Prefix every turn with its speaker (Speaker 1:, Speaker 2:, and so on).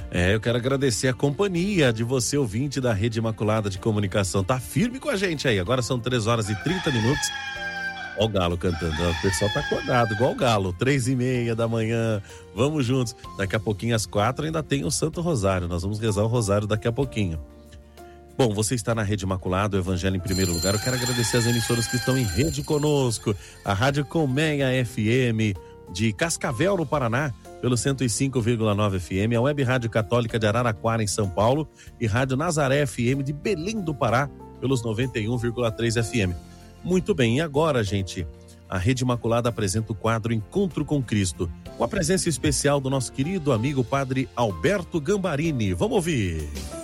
Speaker 1: Eu quero agradecer a companhia de você, ouvinte da Rede Imaculada de Comunicação. Tá firme com a gente aí. Agora são 3h30. Ó o galo cantando. O pessoal tá acordado, igual o galo. 3h30 da manhã. Vamos juntos. Daqui a pouquinho, às 4, ainda tem o Santo Rosário. Nós vamos rezar o Rosário daqui a pouquinho. Bom, você está na Rede Imaculada, o Evangelho em primeiro lugar. Eu quero agradecer as emissoras que estão em rede conosco. A Rádio Colmeia FM de Cascavel, no Paraná, pelo 105,9 FM. A Web Rádio Católica de Araraquara, em São Paulo. E Rádio Nazaré FM de Belém do Pará, pelos 91,3 FM. Muito bem, e agora, gente, a Rede Imaculada apresenta o quadro Encontro com Cristo, com a presença especial do nosso querido amigo Padre Alberto Gambarini. Vamos ouvir.